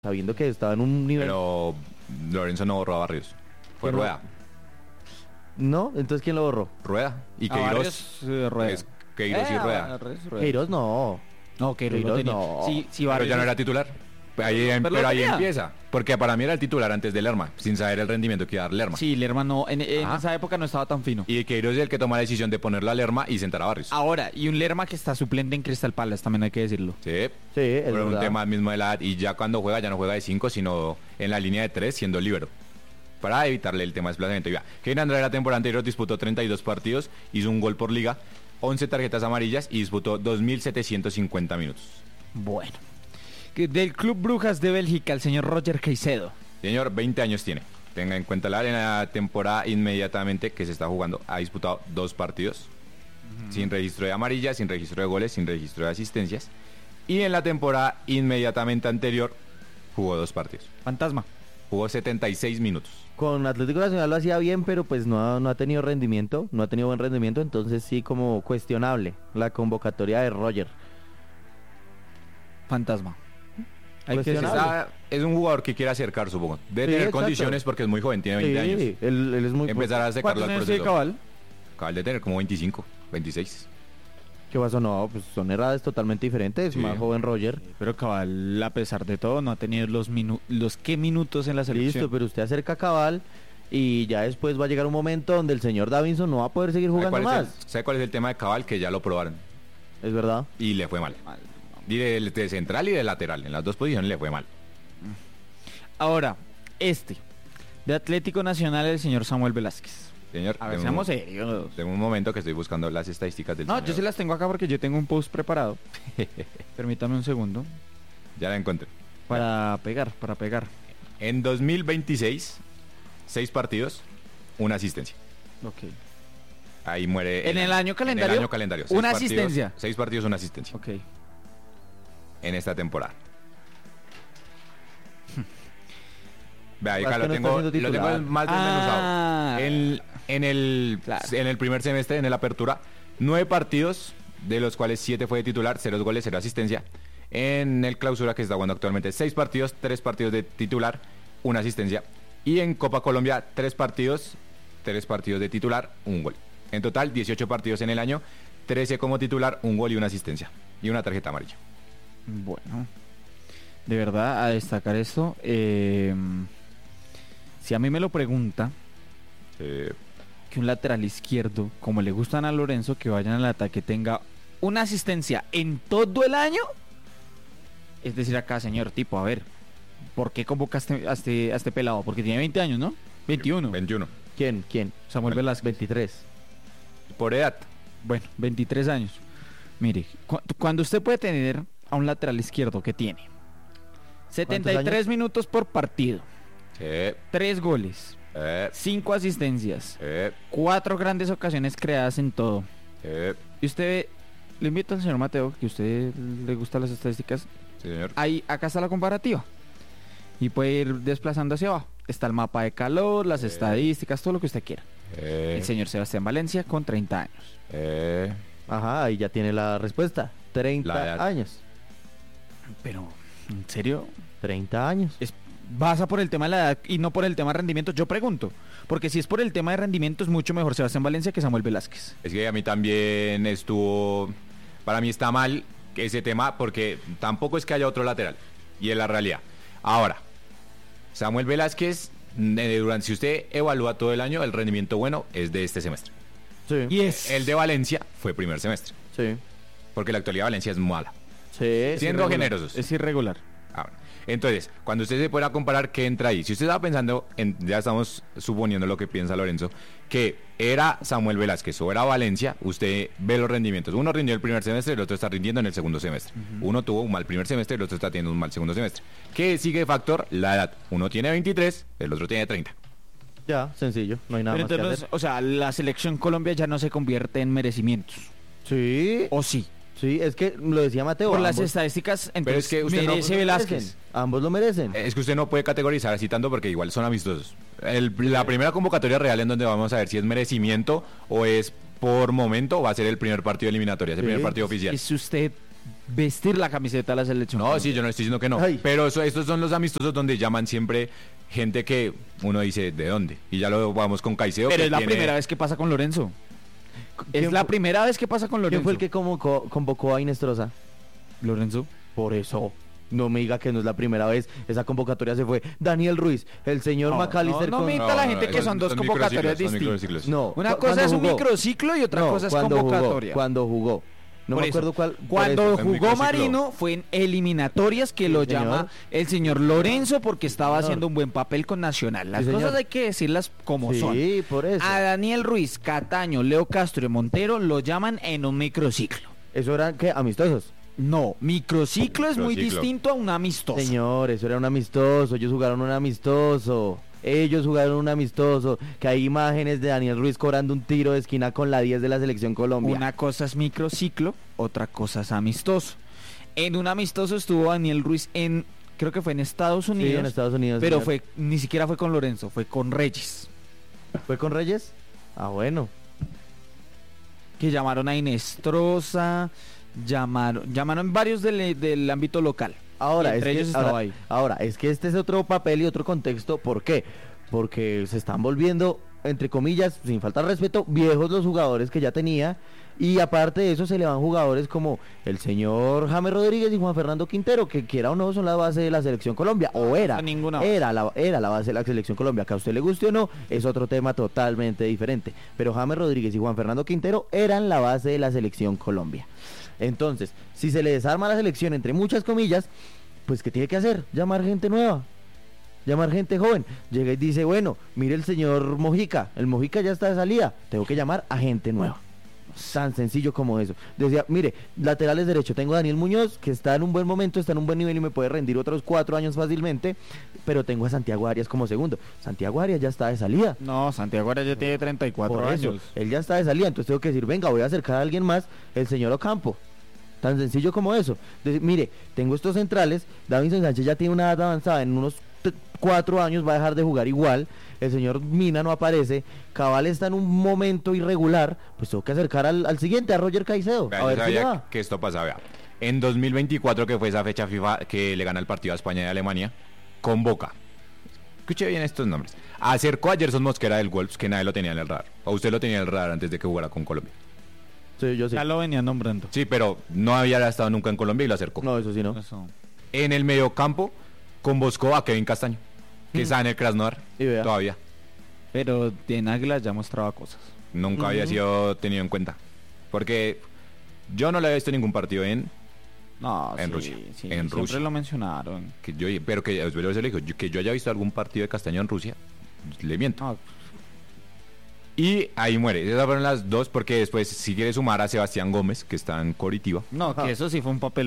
sabiendo que estaba en un nivel... Pero Lorenzo no borró a Barrios. Fue ¿Quién lo- Rueda. ¿No? Entonces, ¿quién lo borró? Rueda. Y A Queiroz. Barrios, Rueda. Es Queiroz y Rueda. Barrios, Queiroz no. No, Queiroz no Queiroz tenía. no. Sí, Pero Barrios. ya no era titular. Pero Pero ahí tenía. empieza. Porque para mí era el titular antes de Lerma, sin saber el rendimiento que iba a dar Lerma. Sí, Lerma no. En Ajá. esa época no estaba tan fino. Y Queiroz es el que toma la decisión de ponerlo a Lerma y sentar a Barrios. Ahora, y un Lerma que está suplente en Crystal Palace, también hay que decirlo. Sí. Sí, es Pero un verdad. tema mismo de la edad. Y ya cuando juega, ya no juega de 5, sino en la línea de 3, siendo líbero. Para evitarle el tema de desplazamiento. Y vea, Kevin Andrade la temporada anterior disputó 32 partidos, hizo un gol por liga, 11 tarjetas amarillas y disputó 2.750 minutos. Bueno. Del Club Brujas de Bélgica, el señor Roger Caicedo. Señor, 20 años tiene. Tenga en cuenta en la temporada inmediatamente que se está jugando. Ha disputado 2 partidos. Sin registro de amarillas, sin registro de goles, sin registro de asistencias. Y en la temporada inmediatamente anterior jugó 2 partidos. Fantasma. Jugó 76 minutos. Con Atlético Nacional lo hacía bien, pero pues no ha tenido rendimiento, no ha tenido buen rendimiento, entonces sí como cuestionable la convocatoria de Roger. Fantasma. Hay que Cuestionable. decir- Es un jugador que quiere acercar, supongo. Debe Sí, tener exacto. condiciones porque es muy joven, tiene 20 años. Sí, él es muy... Empezar a acercarlo ¿Cuántos al años tiene proceso. Cabal? Acaba de tener como 25, 26. ¿Qué pasó? No, pues son edades totalmente diferentes, Sí. más joven Roger. Pero Cabal, a pesar de todo, no ha tenido los minutos en la selección. Listo, pero usted acerca a Cabal y ya después va a llegar un momento donde el señor Davinson no va a poder seguir jugando más. ¿Sabe cuál es el tema de Cabal? Que ya lo probaron Es verdad. y le fue mal. Y de central y de lateral, en las 2 posiciones le fue mal. Ahora, de Atlético Nacional, el señor Samuel Velázquez. Señor, A ver, deme seamos un- serios. deme un momento que estoy buscando las estadísticas del No, señor. yo sí las tengo acá porque yo tengo un post preparado. Permítame un segundo. Ya la encontré. Para pegar. En 2026, 6 partidos, 1 asistencia. Ok. Ahí muere. ¿En el año calendario? En el año calendario. Una asistencia. 6 partidos, 1 asistencia. Ok. En esta temporada. Vea, ahí Más acá que lo no está tengo, siendo lo tengo titular. más desmenuzado. Ah. Claro. En el primer semestre, en la apertura, 9 partidos, de los cuales 7 fue de titular, 0 goles, 0 asistencia. En el clausura que se está jugando actualmente, 6 partidos, 3 partidos de titular, 1 asistencia. Y en Copa Colombia, 3 partidos, 3 partidos de titular, 1 gol. En total, 18 partidos en el año, 13 como titular, 1 gol y 1 asistencia. Y una tarjeta amarilla. Bueno. De verdad, a destacar esto. Si a mí me lo pregunta, que un lateral izquierdo, como le gustan a Lorenzo, que vayan al ataque, tenga una asistencia en todo el año. Es decir, acá, señor tipo, a ver, ¿por qué convocaste a este pelado? Porque tiene 20 años, ¿no? 21. 21. ¿Quién? Samuel Velázquez. 23. Por edad. Bueno, 23 años. Mire, cuando usted puede tener a un lateral izquierdo que tiene 73 años? minutos por partido, 3 goles, 5 asistencias, 4 grandes ocasiones creadas en todo. Y usted, le invito al señor Mateo, que a usted le gustan las estadísticas, Sí, señor. ahí, acá está la comparativa. Y puede ir desplazando hacia abajo. Está el mapa de calor, las estadísticas, todo lo que usted quiera. El señor Sebastián Valencia con 30 años. Ajá, ahí ya tiene la respuesta. 30 La edad. años. Pero, ¿en serio? 30 años. ¿Basa por el tema de la edad y no por el tema de rendimiento? Yo pregunto. Porque si es por el tema de rendimiento, es mucho mejor Sebastián Valencia que Samuel Velázquez. Es que a mí también estuvo... Para mí está mal ese tema porque tampoco es que haya otro lateral. Y es la realidad. Ahora, Samuel Velázquez, si usted evalúa todo el año, el rendimiento bueno es de este semestre. Sí. Y es... El de Valencia fue primer semestre. Sí. Porque la actualidad de Valencia es mala. Sí. Siendo generosos. Es irregular. Ahora, entonces, cuando usted se pueda comparar, ¿qué entra ahí? Si usted estaba pensando, ya estamos suponiendo lo que piensa Lorenzo, que era Samuel Velázquez o era Valencia, usted ve los rendimientos. Uno rindió el primer semestre, el otro está rindiendo en el segundo semestre. Uno tuvo un mal primer semestre, el otro está teniendo un mal segundo semestre. ¿Qué sigue de factor? La edad. Uno tiene 23, el otro tiene 30. Ya, sencillo. No hay nada Pero más que entonces, hacer. o sea, la selección Colombia ya no se convierte en merecimientos. Sí. ¿O sí? Sí, es que lo decía Mateo. Por las ambos- estadísticas, Pero es entonces que usted no- merece ambos lo Velázquez. merecen. Ambos lo merecen. Es que usted no puede categorizar así tanto porque igual son amistosos. La primera convocatoria real en donde vamos a ver si es merecimiento o es por momento va a ser el primer partido eliminatorio, es el Sí. primer partido oficial. Y si usted vestir la camiseta de la selección. No, sí, yo no estoy diciendo que no. Ay. Pero estos son los amistosos donde llaman siempre gente que uno dice, ¿de dónde? Y ya lo vamos con Caicedo. Pero que es la tiene- primera vez que pasa con Lorenzo. ¿Quién Es la fue- primera vez que pasa con Lorenzo. ¿Quién fue el que convocó a Inestrosa? Lorenzo. Por eso. No me diga que no es la primera vez. Esa convocatoria se fue Daniel Ruiz, el señor No, McAllister no con... me diga la gente que son dos convocatorias microciclos, son distintas. microciclos. No, Una cu- cosa cuando es un jugó. microciclo y otra No, cosa es cuando convocatoria. Cuando jugó. No Por me eso, acuerdo cuál. por Cuando eso. En jugó microciclo. Marino fue en eliminatorias que Sí, lo señor. llama el señor Lorenzo porque estaba Señor. haciendo un buen papel con Nacional. Las Sí, cosas señor. hay que decirlas como son. Sí, por eso. A Daniel Ruiz, Cataño, Leo Castro y Montero lo llaman en un microciclo. Eso eran, ¿qué? Amistosos. No, microciclo es muy Microciclo. distinto a un amistoso. Señor, eso era un amistoso. Ellos jugaron un amistoso. Ellos jugaron un amistoso. Que hay imágenes de Daniel Ruiz cobrando un tiro de esquina con la 10 de la selección Colombia. Una cosa es microciclo, otra cosa es amistoso. En un amistoso estuvo Daniel Ruiz creo que fue en Estados Sí, Unidos, en Estados Unidos. pero señor. ni siquiera fue con Lorenzo, fue con Reyes. ¿Fue con Reyes? Ah, bueno. Que llamaron a Inestrosa, llamaron varios del ámbito local. Ahora, Y entre es que, ellos estaba ahora, ahí. ahora, es que este es otro papel y otro contexto. ¿Por qué? Porque se están volviendo, entre comillas, sin falta de respeto, viejos los jugadores que ya tenía. Y aparte de eso se le van jugadores como el señor James Rodríguez y Juan Fernando Quintero, que quiera o no son la base de la selección Colombia. O era. Ninguna base. Era la base de la selección Colombia. Que a usted le guste o no, es otro tema totalmente diferente. Pero James Rodríguez y Juan Fernando Quintero eran la base de la selección Colombia. Entonces, si se le desarma la selección, entre muchas comillas, pues ¿qué tiene que hacer? Llamar gente nueva. Llamar gente joven. Llega y dice, bueno, mire el señor Mojica. El Mojica ya está de salida. Tengo que llamar a gente nueva. Tan sencillo como eso. Decía, mire, laterales derecho, tengo a Daniel Muñoz, que está en un buen momento, está en un buen nivel y me puede rendir otros 4 años fácilmente, pero tengo a Santiago Arias como segundo. Santiago Arias ya está de salida. No, Santiago ahora ya tiene 34 Por eso, años. él ya está de salida, entonces tengo que decir, venga, voy a acercar a alguien más, el señor Ocampo. Tan sencillo como eso. Mire, tengo estos centrales, Davinson Sánchez ya tiene una edad avanzada, en unos 4 años va a dejar de jugar igual, el señor Mina no aparece, Cabal está en un momento irregular, pues tengo que acercar al siguiente, a Roger Caicedo, Vea, a yo ver si le sabía va. que esto pasaba. Vea. En 2024, que fue esa fecha FIFA que le gana el partido a España y a Alemania, convoca. Escuche bien estos nombres. Acercó a Gerson Mosquera del Wolves, que nadie lo tenía en el radar. O usted lo tenía en el radar antes de que jugara con Colombia. Sí, yo sí. Ya lo venía nombrando. Sí, pero no había estado nunca en Colombia y lo acercó. No, eso sí no. Eso. En el mediocampo, convocó a Kevin Castaño, que está en el Krasnodar Y vea. todavía. Pero en Águilas ya mostraba cosas. Nunca había sido tenido en cuenta. Porque yo no le había visto ningún partido No, En sí, Rusia. sí, En siempre Rusia. lo mencionaron. que yo, pero que yo se le dijo, que yo haya visto algún partido de Castaño en Rusia, le miento. No, Y ahí muere. Esas fueron las dos, porque después, si quiere sumar a Sebastián Gómez, que está en Coritiba. no, que eso sí fue un papel